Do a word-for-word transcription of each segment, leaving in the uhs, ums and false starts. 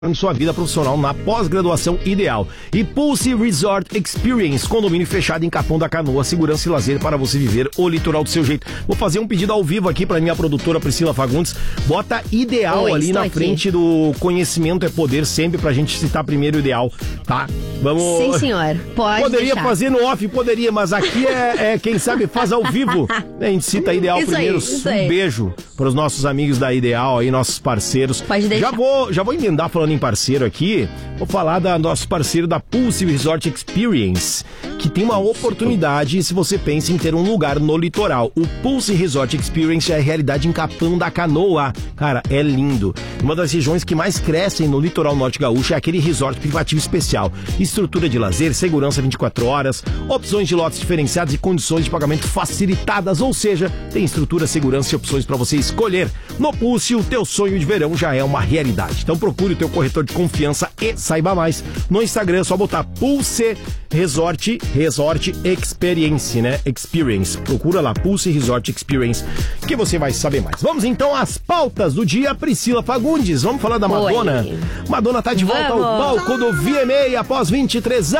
em sua vida profissional na pós-graduação ideal. E Pulse Resort Experience, condomínio fechado em Capão da Canoa, segurança e lazer para você viver o litoral do seu jeito. Vou fazer um pedido ao vivo aqui para minha produtora Priscila Fagundes. Bota ideal Oi, ali na aqui. frente do conhecimento é poder, sempre pra gente citar primeiro o ideal, tá? Vamos... Sim, senhor. Pode Poderia deixar. fazer no off, poderia, mas aqui é, é quem sabe faz ao vivo. A gente cita ideal isso primeiro. Aí, isso um aí. beijo para os nossos amigos da Ideal aí, nossos parceiros. Pode deixar. Já vou, já vou emendar falando em parceiro aqui. Vou falar da nosso parceiro da Pulse Resort Experience, que tem uma oportunidade se você pensa em ter um lugar no litoral. O Pulse Resort Experience é a realidade em Capão da Canoa. Cara, é lindo. Uma das regiões que mais crescem no litoral norte gaúcho é aquele resort privativo especial. Estrutura de lazer, segurança vinte e quatro horas, opções de lotes diferenciados e condições de pagamento facilitadas, ou seja, tem estrutura, segurança e opções para você escolher. No Pulse, o teu sonho de verão já é uma realidade. Então procure o teu corretor de confiança e saiba mais. No Instagram é só botar Pulse Resort, Resort Experience, né? Experience. Procura lá, Pulse Resort Experience, que você vai saber mais. Vamos então às pautas do dia. Priscila Fagundes, vamos falar da Madonna? Oi. Madonna tá de volta vamos. ao palco do V M A após vinte e três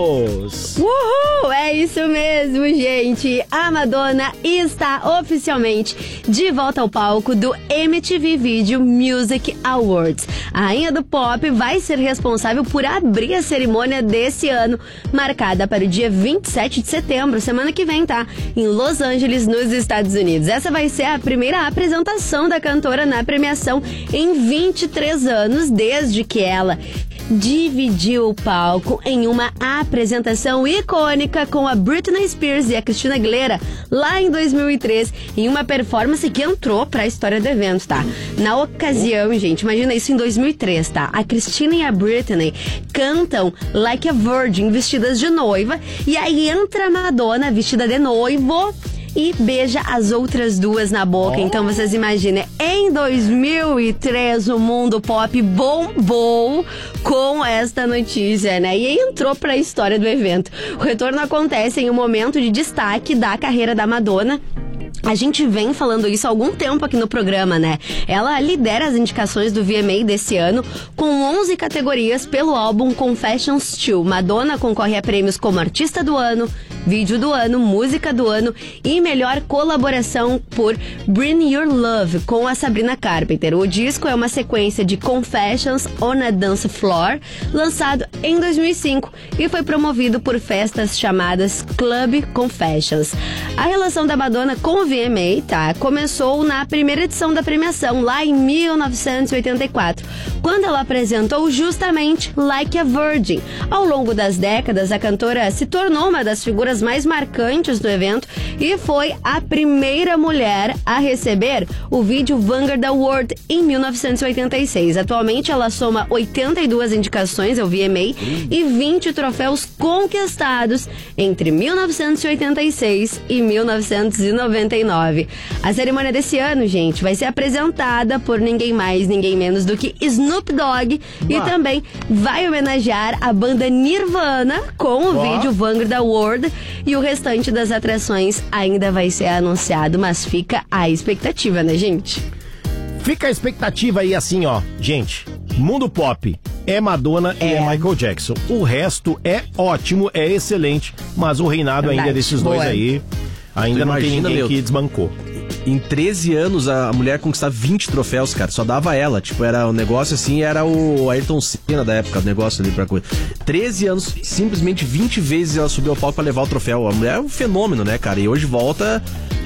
anos. Uhul! É isso mesmo, gente. A Madonna está oficialmente de volta ao palco do M T V Video Music Awards. A rainha do pop vai ser responsável por abrir a cerimônia desse ano, marcada para o dia vinte e sete de setembro, semana que vem, tá? Em Los Angeles, nos Estados Unidos. Essa vai ser a primeira apresentação da cantora na premiação em vinte e três anos, desde que ela dividiu o palco em uma apresentação icônica com a Britney Spears e a Christina Aguilera lá em dois mil e três, em uma performance que entrou pra história do evento, tá? Na ocasião, gente, imagina isso em dois mil e três, tá? A Christina e a Britney cantam Like a Virgin, vestidas de noiva, e aí entra a Madonna vestida de noivo e beija as outras duas na boca. Oh. Então vocês imaginem, em dois mil e três o mundo pop bombou com esta notícia, né? E entrou pra história do evento. O retorno acontece em um momento de destaque da carreira da Madonna. A gente vem falando isso há algum tempo aqui no programa, né? Ela lidera as indicações do V M A desse ano com onze categorias pelo álbum Confessions dois. Madonna concorre a prêmios como Artista do Ano, Vídeo do Ano, Música do Ano e Melhor Colaboração por Bring Your Love com a Sabrina Carpenter. O disco é uma sequência de Confessions on a Dance Floor, lançado em dois mil e cinco e foi promovido por festas chamadas Club Confessions. A relação da Madonna com o V M A, tá, começou na primeira edição da premiação, lá em mil novecentos e oitenta e quatro, quando ela apresentou justamente Like a Virgin. Ao longo das décadas, a cantora se tornou uma das figuras mais marcantes do evento e foi a primeira mulher a receber o vídeo Vanguard Award em mil novecentos e oitenta e seis. Atualmente, ela soma oitenta e duas indicações ao V M A e vinte troféus conquistados entre mil novecentos e oitenta e seis e mil novecentos e noventa e nove. A cerimônia desse ano, gente, vai ser apresentada por ninguém mais, ninguém menos do que Snoop Dogg bah. e também vai homenagear a banda Nirvana com o bah. vídeo Vanguard Award, e o restante das atrações ainda vai ser anunciado, mas fica a expectativa, né, gente? Fica a expectativa aí assim, ó, gente, mundo pop é Madonna é. e é Michael Jackson. O resto é ótimo, é excelente, mas o reinado Verdade. ainda desses Boa. dois aí, ainda tu não imagina, tem ninguém meu, que desbancou. Em treze anos, a mulher conquistar vinte troféus, cara, só dava ela. Tipo, era o um negócio assim, era o Ayrton Senna da época, o negócio ali pra coisa. treze anos, simplesmente vinte vezes ela subiu ao palco pra levar o troféu. A mulher é um fenômeno, né, cara? E hoje volta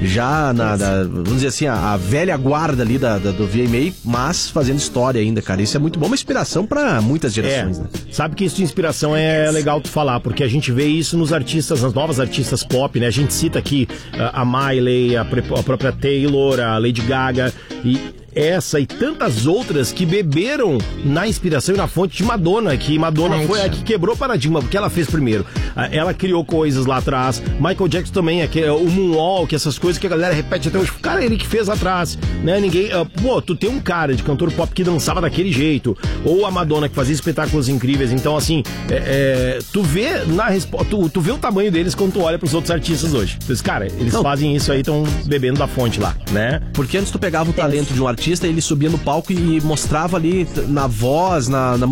já na, da, vamos dizer assim, a, a velha guarda ali da, da, do V M A, mas fazendo história ainda, cara. Isso é muito bom, uma inspiração pra muitas gerações, é, né? Sabe que isso de inspiração é legal tu falar, porque a gente vê isso nos artistas, nas novas artistas pop, né? A gente cita aqui a, a Miley, a, a própria Taylor, a Lady Gaga e essa e tantas outras que beberam na inspiração e na fonte de Madonna, que Madonna Ai, foi a que quebrou o paradigma, porque ela fez primeiro. Ela criou coisas lá atrás. Michael Jackson também, o Moonwalk, essas coisas que a galera repete até hoje. Cara, ele que fez atrás, né? Ninguém... Pô, tu tem um cara de cantor pop que dançava daquele jeito, ou a Madonna que fazia espetáculos incríveis. Então, assim, é, é, tu vê na resposta, tu, tu vê o tamanho deles quando tu olha pros outros artistas hoje. Tu diz, cara, eles Não. fazem isso aí, estão bebendo da fonte lá, né? Porque antes tu pegava o talento de um artista artista, ele subia no palco e mostrava ali na voz, na, na